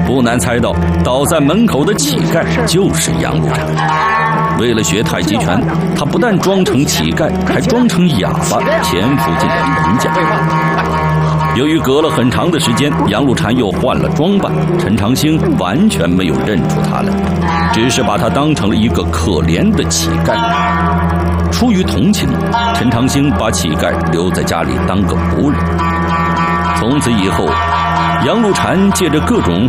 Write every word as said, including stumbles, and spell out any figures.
不难猜到，倒在门口的乞丐就是杨露禅。为了学太极拳，他不但装成乞丐，还装成哑巴潜伏进了彭家。由于隔了很长的时间，杨露禅又换了装扮，陈长兴完全没有认出他来，只是把他当成了一个可怜的乞丐。出于同情，陈长兴把乞丐留在家里当个仆人。从此以后，杨露禅借着各种